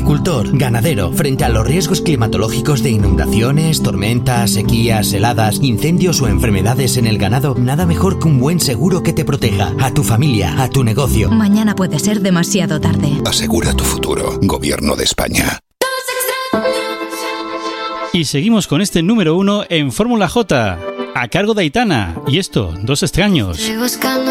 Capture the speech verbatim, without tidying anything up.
agricultor, ganadero, frente a los riesgos climatológicos de inundaciones, tormentas, sequías, heladas, incendios o enfermedades en el ganado, nada mejor que un buen seguro que te proteja a tu familia, a tu negocio. Mañana puede ser demasiado tarde. Asegura tu futuro. Gobierno de España. Y seguimos con este número uno en Fórmula J, a cargo de Aitana. Y esto, Dos extraños. Estoy buscando